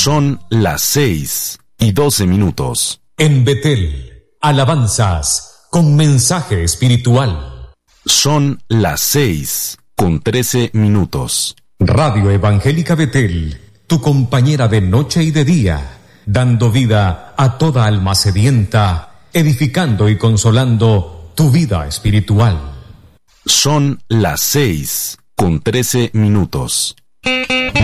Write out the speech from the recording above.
Son las 6:12. En Betel, alabanzas con mensaje espiritual. Son las 6:13. Radio Evangélica Betel, tu compañera de noche y de día, dando vida a toda alma sedienta, edificando y consolando tu vida espiritual. Son las 6:13.